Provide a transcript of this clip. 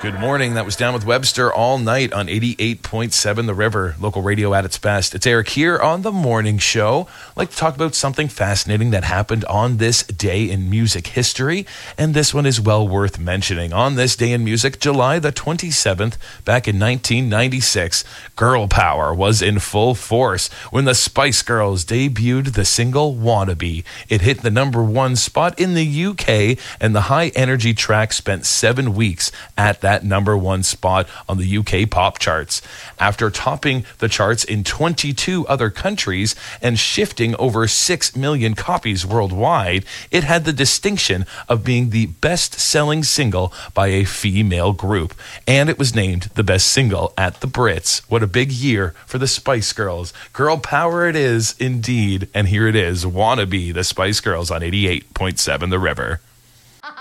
Good morning. That was Down with Webster all night on 88.7 The River, local radio at its best. It's Eric here on The Morning Show. I'd like to talk about something fascinating that happened on this day in music history, and this one is well worth mentioning. On this day in music, July the 27th, back in 1996, girl power was in full force when the Spice Girls debuted the single Wannabe. It hit the number one spot in the UK, and the high-energy track spent 7 weeks at that number one spot on the UK pop charts. After topping the charts in 22 other countries and shifting over 6 million copies worldwide, it had the distinction of being the best-selling single by a female group. And it was named the best single at the Brits. What a big year for the Spice Girls. Girl power it is indeed. And here it is, Wannabe, the Spice Girls on 88.7 The River.